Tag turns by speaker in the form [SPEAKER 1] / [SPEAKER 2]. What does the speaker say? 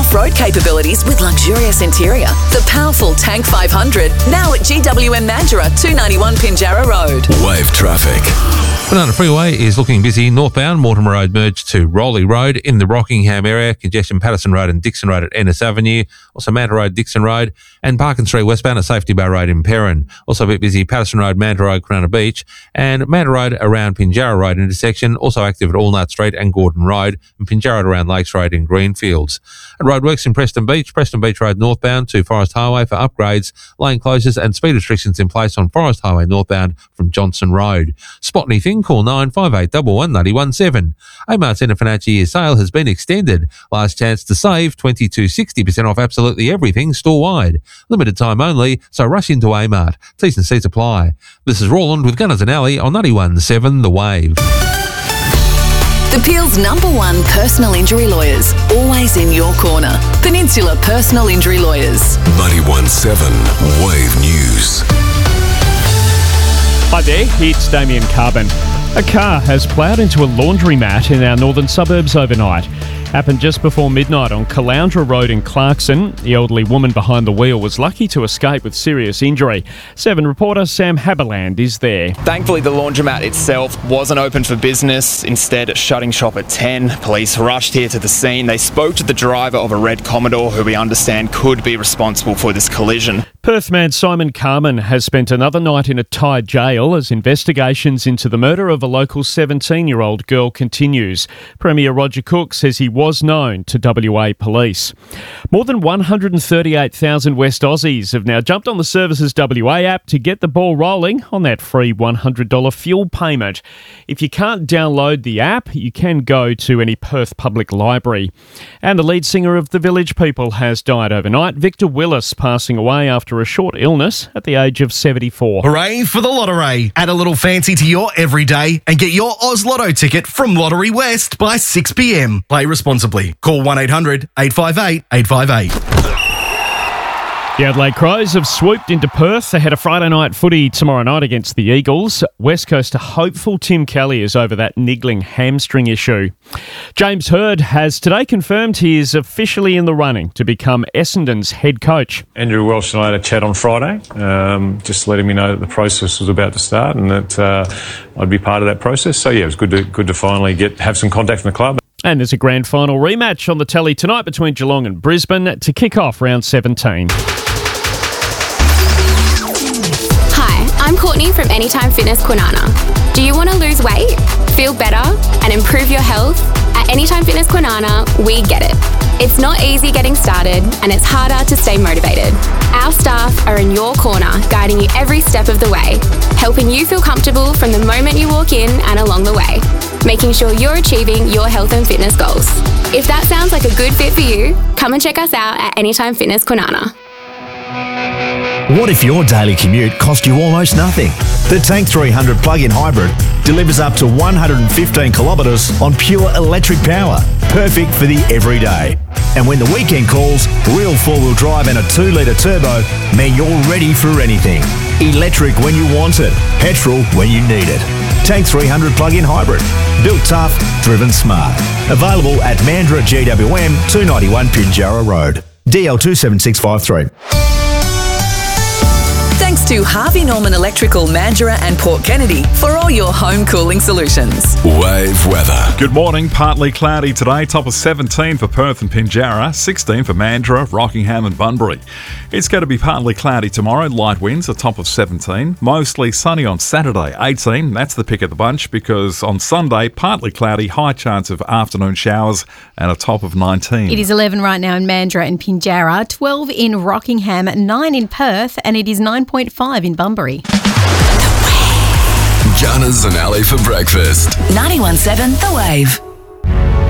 [SPEAKER 1] off-road capabilities with luxurious interior. The powerful Tank 500, now at GWM Mandurah, 291 Pinjarra Road.
[SPEAKER 2] Wave traffic.
[SPEAKER 3] Banana Freeway is looking busy northbound. Mortimer Road merged to Rowley Road in the Rockingham area. Congestion Patterson Road and Dixon Road at Ennis Avenue. Also Manta Road, Dixon Road. And Parkin Street westbound at Safety Bar Road in Perrin. Also a bit busy Patterson Road, Manta Road, Corona Beach. And Manta Road around Pinjarra Road intersection. Also active at Allnut Street and Gordon Road. And Pinjarra around Lakes Road in Greenfields. And roadworks in Preston Beach Road northbound to Forest Highway for upgrades, lane closures and speed restrictions in place on Forest Highway northbound from Johnson Road. Spot anything, call 958 11917. Amart's end of financial year sale has been extended. Last chance to save 20 to 60% off absolutely everything store-wide. Limited time only, so rush into Amart. T's and C's apply. This is Roland with Gunners and Alley on 91.7 The Wave.
[SPEAKER 1] The Peel's #1 personal injury lawyers, always in your corner. Peninsula Personal Injury Lawyers.
[SPEAKER 2] 91.7 Wave News.
[SPEAKER 4] Hi there, it's Damien Carbon. A car has ploughed into a laundromat in our northern suburbs overnight. Happened just before midnight on Caloundra Road in Clarkson. The elderly woman behind the wheel was lucky to escape with serious injury. 7 reporter Sam Haberland is there.
[SPEAKER 5] Thankfully, the laundromat itself wasn't open for business, instead shutting shop at 10. Police rushed here to the scene. They spoke to the driver of a red Commodore who we understand could be responsible for this collision.
[SPEAKER 4] Perth man Simon Carman has spent another night in a Thai jail as investigations into the murder of a local 17-year-old girl continues. Premier Roger Cook says he was known to WA police. More than 138,000 West Aussies have now jumped on the Services WA app to get the ball rolling on that free $100 fuel payment. If you can't download the app, you can go to any Perth public library. And the lead singer of The Village People has died overnight. Victor Willis passing away after a short illness at the age of 74.
[SPEAKER 6] Hooray for the Lottery. Add a little fancy to your everyday and get your Oz Lotto ticket from Lottery West by 6 p.m. Play responsibly. Call 1-800 858 858.
[SPEAKER 4] The Adelaide Crows have swooped into Perth ahead of Friday night footy tomorrow night against the Eagles. West Coaster hopeful Tim Kelly is over that niggling hamstring issue. James Hird has today confirmed he is officially in the running to become Essendon's head coach.
[SPEAKER 7] Andrew Welsh and I had a chat on Friday, just letting me know that the process was about to start and that I'd be part of that process. So yeah, it was good to finally have some contact from the club.
[SPEAKER 4] And there's a grand final rematch on the telly tonight between Geelong and Brisbane to kick off round 17.
[SPEAKER 8] Hi, I'm Courtney from Anytime Fitness Kwinana. Do you want to lose weight, feel better, and improve your health? At Anytime Fitness Kwinana, we get it. It's not easy getting started, and it's harder to stay motivated. Our staff are in your corner, guiding you every step of the way, helping you feel comfortable from the moment you walk in and along the way, making sure you're achieving your health and fitness goals. If that sounds like a good fit for you, come and check us out at Anytime Fitness Kwinana.
[SPEAKER 9] What if your daily commute cost you almost nothing? The Tank 300 plug-in hybrid delivers up to 115 kilometres on pure electric power, perfect for the everyday. And when the weekend calls, real four-wheel drive and a 2-litre turbo mean you're ready for anything. Electric when you want it, petrol when you need it. Tank 300 plug-in hybrid, built tough, driven smart. Available at Mandurah GWM 291 Pinjarra Road. DL 27653.
[SPEAKER 1] Thanks to Harvey Norman Electrical, Mandurah and Port Kennedy for all your home cooling solutions.
[SPEAKER 2] Wave weather.
[SPEAKER 10] Good morning. Partly cloudy today. Top of 17 for Perth and Pinjarra. 16 for Mandurah, Rockingham and Bunbury. It's going to be partly cloudy tomorrow. Light winds, a top of 17. Mostly sunny on Saturday, 18. That's the pick of the bunch because on Sunday, partly cloudy, high chance of afternoon showers and a top of 19.
[SPEAKER 11] It is 11 right now in Mandurah and Pinjarra, 12 in Rockingham, 9 in Perth, and it is 9.5 in Bunbury.
[SPEAKER 2] Gunners and Alley for breakfast.
[SPEAKER 1] 91.7 The Wave.